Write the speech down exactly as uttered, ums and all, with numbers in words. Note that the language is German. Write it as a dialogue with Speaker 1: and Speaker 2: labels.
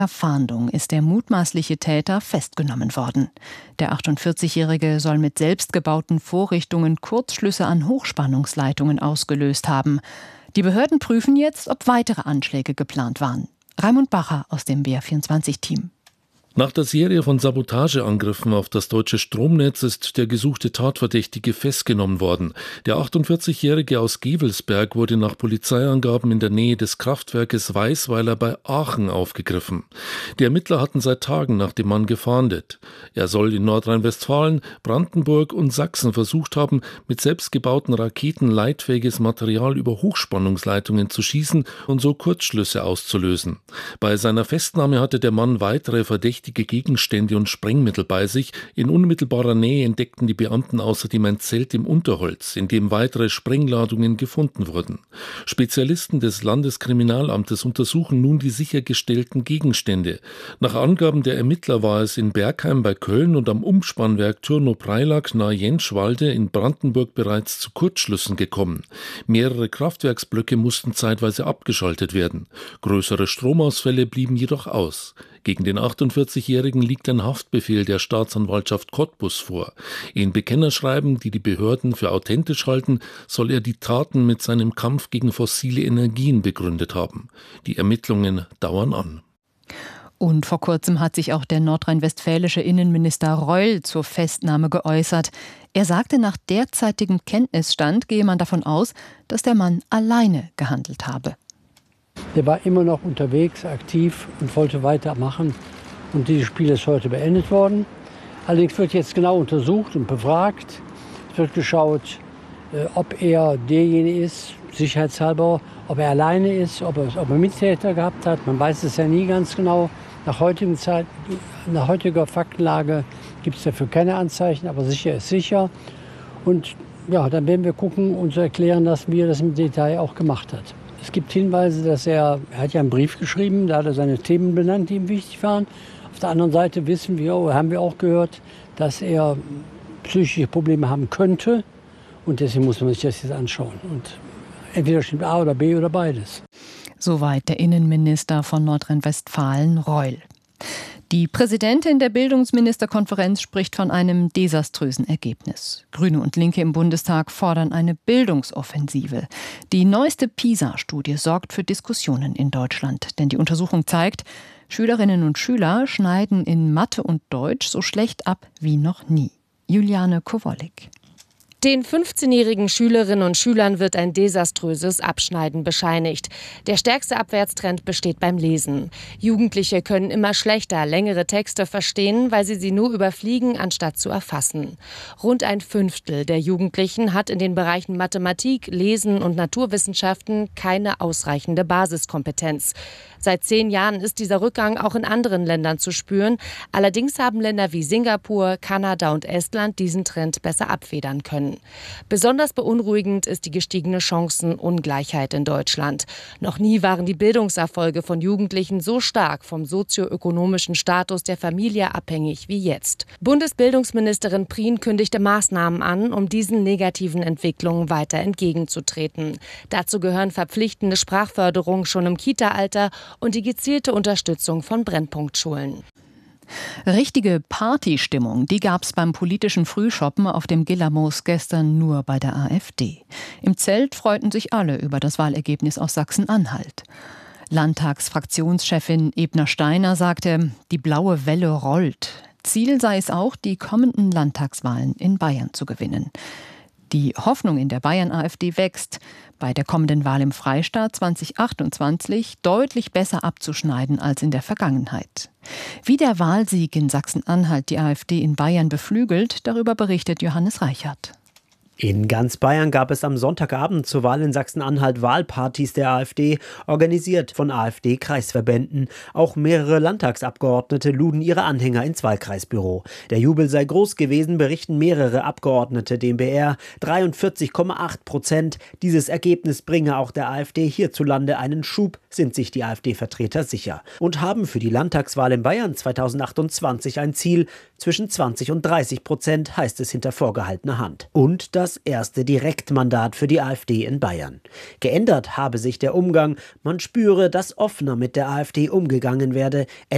Speaker 1: Fahndung ist der mutmaßliche Täter festgenommen worden. Der achtundvierzigjährige soll mit selbstgebauten Vorrichtungen Kurzschlüsse an Hochspannungsleitungen ausgelöst haben. Die Behörden prüfen jetzt, ob weitere Anschläge geplant waren. Raimund Bacher aus dem B R vierundzwanzig-Team.
Speaker 2: Nach der Serie von Sabotageangriffen auf das deutsche Stromnetz ist der gesuchte Tatverdächtige festgenommen worden. Der achtundvierzigjährige aus Gevelsberg wurde nach Polizeiangaben in der Nähe des Kraftwerkes Weißweiler bei Aachen aufgegriffen. Die Ermittler hatten seit Tagen nach dem Mann gefahndet. Er soll in Nordrhein-Westfalen, Brandenburg und Sachsen versucht haben, mit selbstgebauten Raketen leitfähiges Material über Hochspannungsleitungen zu schießen und so Kurzschlüsse auszulösen. Bei seiner Festnahme hatte der Mann weitere Verdächtige Gegenstände und Sprengmittel bei sich. In unmittelbarer Nähe entdeckten die Beamten außerdem ein Zelt im Unterholz, in dem weitere Sprengladungen gefunden wurden. Spezialisten des Landeskriminalamtes untersuchen nun die sichergestellten Gegenstände. Nach Angaben der Ermittler war es in Bergheim bei Köln und am Umspannwerk Turnow-Preilack nahe Jentschwalde in Brandenburg bereits zu Kurzschlüssen gekommen. Mehrere Kraftwerksblöcke mussten zeitweise abgeschaltet werden. Größere Stromausfälle blieben jedoch aus. Gegen den achtundvierzigjährigen liegt ein Haftbefehl der Staatsanwaltschaft Cottbus vor. In Bekennerschreiben, die die Behörden für authentisch halten, soll er die Taten mit seinem Kampf gegen fossile Energien begründet haben. Die Ermittlungen dauern an.
Speaker 1: Und vor kurzem hat sich auch der nordrhein-westfälische Innenminister Reul zur Festnahme geäußert. Er sagte, nach derzeitigem Kenntnisstand gehe man davon aus, dass der Mann alleine gehandelt habe.
Speaker 3: Der war immer noch unterwegs, aktiv und wollte weitermachen. Und dieses Spiel ist heute beendet worden. Allerdings wird jetzt genau untersucht und befragt. Es wird geschaut, ob er derjenige ist, sicherheitshalber, ob er alleine ist, ob er, ob er Mittäter gehabt hat. Man weiß es ja nie ganz genau. Nach heutigen Zeit, nach heutiger Faktenlage gibt es dafür keine Anzeichen, aber sicher ist sicher. Und ja, dann werden wir gucken und erklären lassen, wie er das im Detail auch gemacht hat. Es gibt Hinweise, dass er, er hat ja einen Brief geschrieben, da hat er seine Themen benannt, die ihm wichtig waren. Auf der anderen Seite wissen wir, haben wir auch gehört, dass er psychische Probleme haben könnte. Und deswegen muss man sich das jetzt anschauen. Und entweder stimmt A oder B oder beides.
Speaker 1: Soweit der Innenminister von Nordrhein-Westfalen, Reul. Die Präsidentin der Bildungsministerkonferenz spricht von einem desaströsen Ergebnis. Grüne und Linke im Bundestag fordern eine Bildungsoffensive. Die neueste PISA-Studie sorgt für Diskussionen in Deutschland. Denn die Untersuchung zeigt, Schülerinnen und Schüler schneiden in Mathe und Deutsch so schlecht ab wie noch nie. Juliane Kowollik.
Speaker 4: Den fünfzehnjährigen Schülerinnen und Schülern wird ein desaströses Abschneiden bescheinigt. Der stärkste Abwärtstrend besteht beim Lesen. Jugendliche können immer schlechter längere Texte verstehen, weil sie sie nur überfliegen, anstatt zu erfassen. Rund ein Fünftel der Jugendlichen hat in den Bereichen Mathematik, Lesen und Naturwissenschaften keine ausreichende Basiskompetenz. Seit zehn Jahren ist dieser Rückgang auch in anderen Ländern zu spüren. Allerdings haben Länder wie Singapur, Kanada und Estland diesen Trend besser abfedern können. Besonders beunruhigend ist die gestiegene Chancenungleichheit in Deutschland. Noch nie waren die Bildungserfolge von Jugendlichen so stark vom sozioökonomischen Status der Familie abhängig wie jetzt. Bundesbildungsministerin Prien kündigte Maßnahmen an, um diesen negativen Entwicklungen weiter entgegenzutreten. Dazu gehören verpflichtende Sprachförderung schon im Kita-Alter und die gezielte Unterstützung von Brennpunktschulen.
Speaker 1: Richtige Partystimmung, die gab es beim politischen Frühschoppen auf dem Gillermoos gestern nur bei der AfD. Im Zelt freuten sich alle über das Wahlergebnis aus Sachsen-Anhalt. Landtagsfraktionschefin Ebner-Steiner sagte, die blaue Welle rollt. Ziel sei es auch, die kommenden Landtagswahlen in Bayern zu gewinnen. Die Hoffnung in der Bayern-AfD wächst, bei der kommenden Wahl im Freistaat zweitausendachtundzwanzig deutlich besser abzuschneiden als in der Vergangenheit. Wie der Wahlsieg in Sachsen-Anhalt die AfD in Bayern beflügelt, darüber berichtet Johannes Reichert.
Speaker 5: In ganz Bayern gab es am Sonntagabend zur Wahl in Sachsen-Anhalt Wahlpartys der AfD, organisiert von AfD-Kreisverbänden. Auch mehrere Landtagsabgeordnete luden ihre Anhänger ins Wahlkreisbüro. Der Jubel sei groß gewesen, berichten mehrere Abgeordnete dem B R. dreiundvierzig Komma acht Prozent. Dieses Ergebnis bringe auch der AfD hierzulande einen Schub, sind sich die AfD-Vertreter sicher. Und haben für die Landtagswahl in Bayern zweitausendachtundzwanzig ein Ziel. Zwischen zwanzig und dreißig Prozent heißt es hinter vorgehaltener Hand. Und das erste Direktmandat für die AfD in Bayern. Geändert habe sich der Umgang. Man spüre, dass offener mit der AfD umgegangen werde.